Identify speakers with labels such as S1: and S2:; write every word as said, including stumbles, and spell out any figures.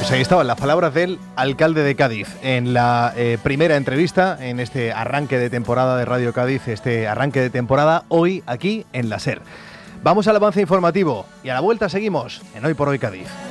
S1: Pues ahí estaban las palabras del alcalde de Cádiz en la eh, primera entrevista en este arranque de temporada de Radio Cádiz, este arranque de temporada hoy aquí en la SER. Vamos al avance informativo y a la vuelta seguimos en Hoy por Hoy Cádiz.